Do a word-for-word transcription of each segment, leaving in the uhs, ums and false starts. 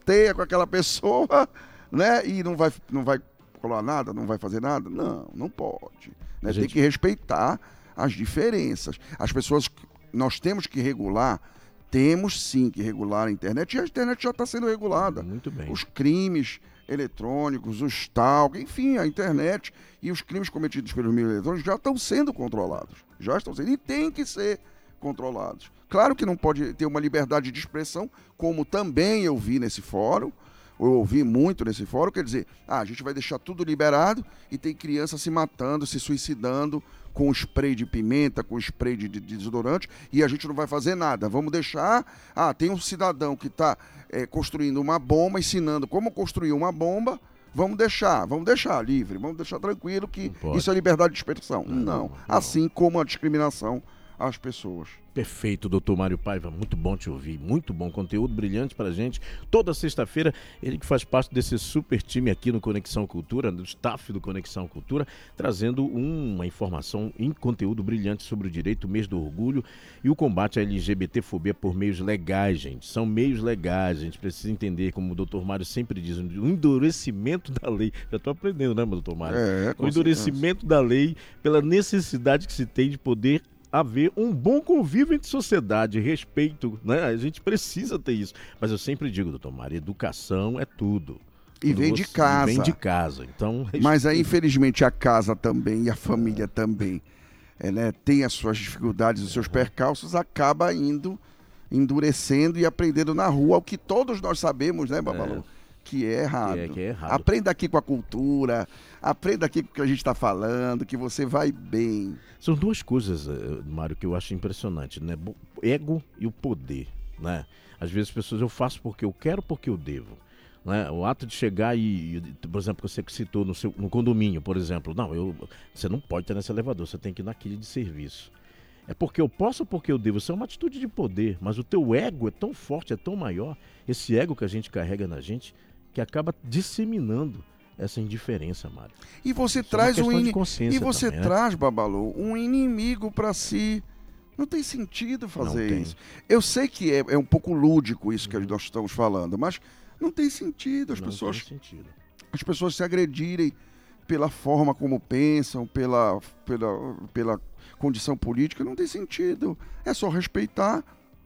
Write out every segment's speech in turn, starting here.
flirteia com aquela pessoa, né? E não vai, não vai colar nada, não vai fazer nada? Não, não pode. Né? Gente... Tem que respeitar as diferenças. As pessoas, nós temos que regular, temos sim que regular a internet, e a internet já está sendo regulada. Muito bem. Os crimes eletrônicos, o stalking, enfim, a internet e os crimes cometidos pelos meios eletrônicos já estão sendo controlados. Já estão sendo, e tem que ser controlados. Claro que não pode ter uma liberdade de expressão, como também eu vi nesse fórum, eu ouvi muito nesse fórum, quer dizer, ah, a gente vai deixar tudo liberado e tem criança se matando, se suicidando com spray de pimenta, com spray de, de desodorante, e a gente não vai fazer nada. Vamos deixar, ah, tem um cidadão que está é, construindo uma bomba, ensinando como construir uma bomba, vamos deixar, vamos deixar livre, vamos deixar tranquilo que isso é liberdade de expressão. Não, não, não. Assim como a discriminação às pessoas. Perfeito, doutor Mário Paiva, muito bom te ouvir, muito bom, conteúdo brilhante pra gente, toda sexta-feira, ele que faz parte desse super time aqui no Conexão Cultura, do staff do Conexão Cultura, trazendo uma informação em conteúdo brilhante sobre o direito, o mês do orgulho e o combate à LGBTfobia por meios legais, gente, são meios legais, a gente precisa entender, como o doutor Mário sempre diz, o endurecimento da lei, já tô aprendendo, né, doutor Mário? É, o endurecimento da lei pela necessidade que se tem de poder haver um bom convívio entre sociedade, respeito, né? A gente precisa ter isso. Mas eu sempre digo, doutor Mário, educação é tudo. E vem de casa. Vem de casa. Então, respeito. Mas aí, infelizmente, a casa também e a família é. também é, né, tem as suas dificuldades, os seus percalços, acaba indo, endurecendo e aprendendo na rua o que todos nós sabemos, né, Babalu? É. Que é errado. Que é, que é errado. Aprenda aqui com a cultura, aprenda aqui com o que a gente está falando, que você vai bem. São duas coisas, Mário, que eu acho impressionante, né? Ego e o poder, né? Às vezes as pessoas, eu faço porque eu quero, porque eu devo. Né? O ato de chegar e, por exemplo, você que citou no, seu, no condomínio, por exemplo, não, eu, você não pode estar nesse elevador, você tem que ir naquele de serviço. É porque eu posso ou porque eu devo? Isso é uma atitude de poder, mas o teu ego é tão forte, é tão maior, esse ego que a gente carrega na gente, que acaba disseminando essa indiferença, Mário. E você Isso traz é um in... e você também, traz, né? Babalu, um inimigo para si. Não tem sentido fazer não isso. Tem. Eu sei que é, é um pouco lúdico isso que nós estamos falando, mas não tem sentido as não pessoas. Tem sentido. As pessoas se agredirem pela forma como pensam, pela, pela, pela condição política, não tem sentido. É só respeitar.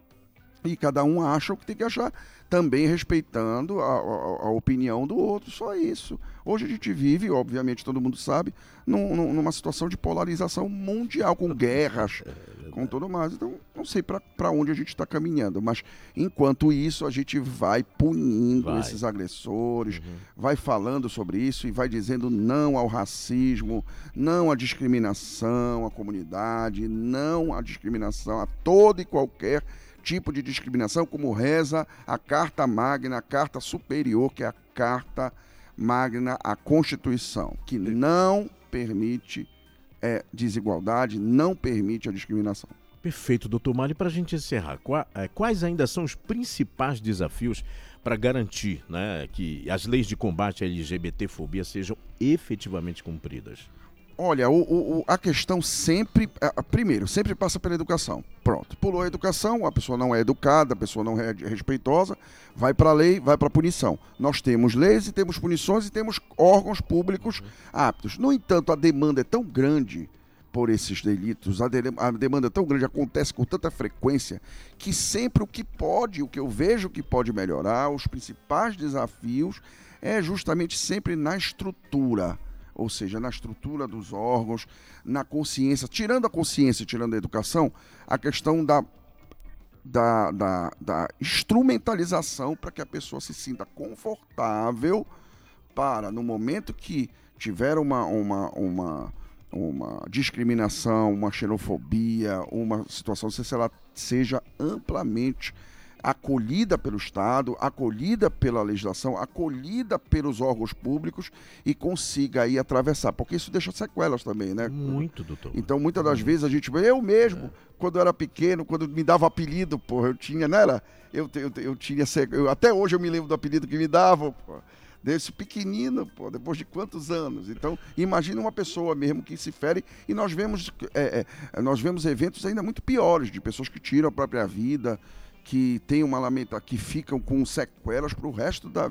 E cada um acha o que tem que achar, também respeitando a, a, a opinião do outro, só isso. Hoje a gente vive, obviamente todo mundo sabe, num, numa situação de polarização mundial, com guerras, com tudo mais. Então, não sei para onde a gente está caminhando, mas enquanto isso a gente vai punindo vai. esses agressores, uhum. vai falando sobre isso e vai dizendo não ao racismo, não à discriminação à comunidade, não à discriminação a toda e qualquer tipo de discriminação, como reza a Carta Magna, a Carta Superior, que é a Carta Magna, a Constituição, que não permite é, desigualdade, não permite a discriminação. Perfeito, doutor Mário. Para a gente encerrar, quais ainda são os principais desafios para garantir, né, que as leis de combate à LGBTfobia sejam efetivamente cumpridas? Olha, o, o, a questão sempre, a, primeiro, sempre passa pela educação. Pronto, pulou a educação, a pessoa não é educada, a pessoa não é respeitosa, vai para a lei, vai para a punição. Nós temos leis e temos punições e temos órgãos públicos aptos. No entanto, a demanda é tão grande por esses delitos, a, de, a demanda é tão grande, acontece com tanta frequência, que sempre o que pode, o que eu vejo que pode melhorar, os principais desafios, é justamente sempre na estrutura. Ou seja, na estrutura dos órgãos, na consciência, tirando a consciência, tirando a educação, a questão da, da, da, da instrumentalização para que a pessoa se sinta confortável para, no momento que tiver uma, uma, uma, uma discriminação, uma xenofobia, uma situação, se ela seja amplamente acolhida pelo Estado, acolhida pela legislação, acolhida pelos órgãos públicos e consiga aí atravessar, porque isso deixa sequelas também, né? Muito, doutor. Então, muitas das vezes a gente, eu mesmo, é. quando eu era pequeno, quando me dava apelido, pô, eu tinha, né, era, eu, eu, eu tinha, eu, até hoje eu me lembro do apelido que me davam, pô, desse pequenino, pô, depois de quantos anos? Então, imagina uma pessoa mesmo que se fere, e nós vemos, é, é, nós vemos eventos ainda muito piores, de pessoas que tiram a própria vida, que tem uma lamenta, que ficam com sequelas para o resto da